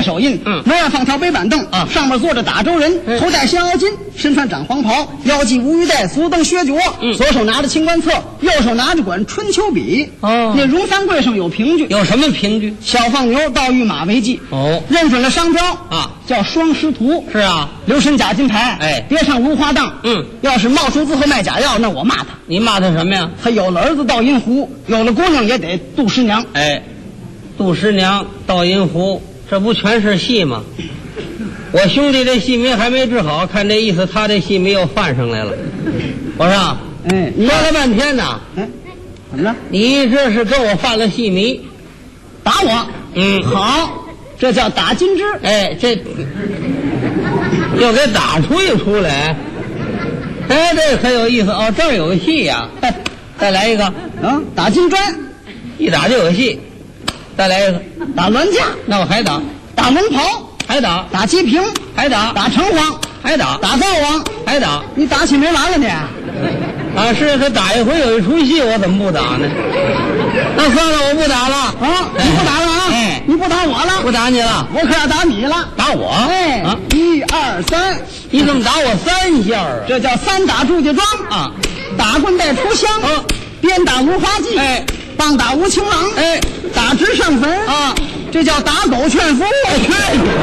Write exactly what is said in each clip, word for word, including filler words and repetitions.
手印。 嗯， 门外放条背板凳啊， 上面坐着打州人， 嗯、 头戴象腰巾，身穿长黄袍，腰系无鱼带，足蹬靴脚。 嗯， 左手拿着清官册，右手拿着管春秋笔。 哦， 那荣三柜上有凭据， 有什么凭据？ 小放牛到御马为记。 哦， 认准了商标啊， 叫双师徒。 是啊， 留神假金牌， 哎， 别上如花档。 嗯， 要是冒出字和卖假药，那我骂他。 你骂他什么呀？ 他有了儿子到阴湖，有了姑娘也得杜十娘。 哎，杜十娘到阴湖，这不全是戏吗？我兄弟这戏名还没治好，看这意思，他这戏名又犯上来了。我说， 哎， 说了半天呢， 哎，怎么了？ 你这是跟我犯了戏迷， 打我？ 嗯， 好，这叫打金枝。 哎，这又给打出一出来。哎，这很有意思哦，这儿有个戏呀、啊。再来一个， 啊，打金砖， 一打就有戏。再来一个， 打銮驾， 那我还打， 打龙袍， 还打， 打鸡平， 还打， 打城隍， 还打， 打灶王， 还打。 你打起没完了你？ 啊，是他打一回有一出戏，我怎么不打呢？那算了，我不打了啊！你不打了啊？ 哎， 你不打我了？ 不打你了， 我可要打你了。 打我？ 哎， 啊， 一二三， 你怎么打我三下啊？ 这叫三打祝家庄啊！ 打棍带出香， 啊， 鞭打无花季， 哎， 棒打无情郎， 哎， 打直上坟啊！ 这叫打狗劝夫。 我去！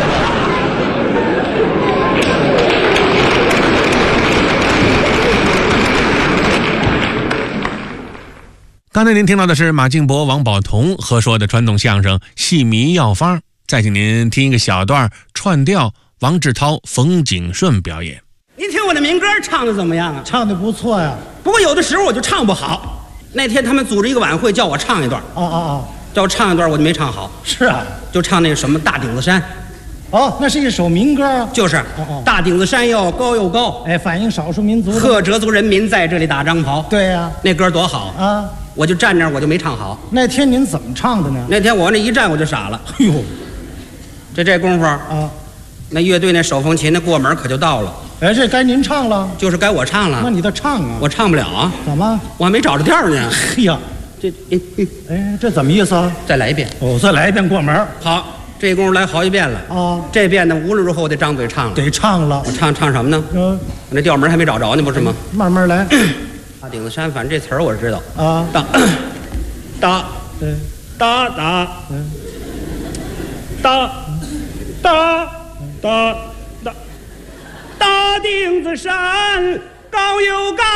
刚才您听到的是马敬博、王宝同合说的传统相声《戏迷药方》，再请您听一个小段串调，王志涛、冯景顺表演。 您听我的民歌唱的怎么样啊？ 唱的不错呀。 不过有的时候我就唱不好。那天他们组织一个晚会，叫我唱一段。 哦哦哦， 叫我唱一段，我就没唱好。 是啊， 就唱那个什么大顶子山。 哦，那是一首民歌。 就是， 哦哦， 大顶子山又高又高， 哎，反映少数民族。 赫哲族人民在这里打张袍。 对呀、啊， 那歌多好啊！ 我就站那儿，我就没唱好。 那天您怎么唱的呢？ 那天我那一站我就傻了。 哎呦， 这这功夫啊， 那乐队那手风琴那过门可就到了。 哎，这该您唱了。 就是该我唱了。 那你得唱啊。 我唱不了啊。 怎么？ 我还没找着调呢。 哎呀， 这， 哎，这怎么意思啊？ 再来一遍。 哦，再来一遍过门。 好。这功夫来好几遍了啊！ 这遍呢，无论如何我得张嘴唱了， 得唱了。 我唱唱什么呢？嗯，我那调门还没找着呢，不是吗？ 慢慢来。 大顶子山，反正这词儿我知道啊。 大，大， 对， 大大，嗯，大，大，大，大，大顶子山高又高。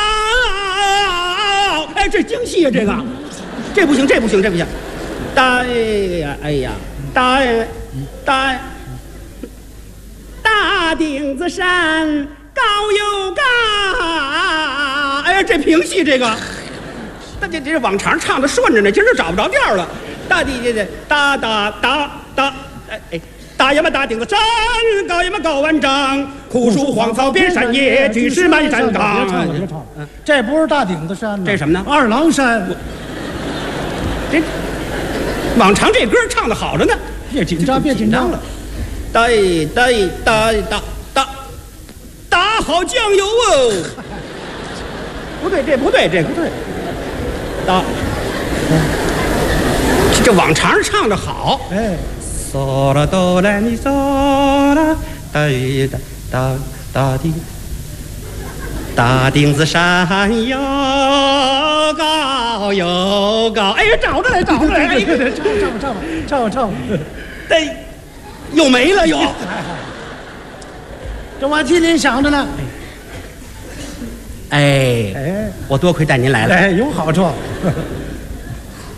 哎，这京戏呀，这个，这不行，这不行，这不行。大呀，哎呀。大大大顶子山高又高，哎呀，这评戏这个，那这这往常唱的顺着呢，今儿就找不着调了。大地这这大大大大，哎哎，大呀嘛大顶子山，高呀嘛高万丈，枯树荒草遍山野，巨石满山岗。 别唱了，别唱了，这不是大顶子山呢， 这什么呢？ 二郎山。 这。往常这歌唱的好着呢， 别紧张，别紧张了。 大大大大大大好酱油哦！不对，这不对，这不对。大，这往常唱的好。 哎， 嗦啦哆来咪嗦啦，大雨大大大地，大顶子山又高又高。哎呀，找着来，找着来！哎， 对对，唱吧唱吧唱吧唱吧。 哎，又没了又。 这我替您想着呢。 哎哎， 我多亏带您来了。 哎，有好处。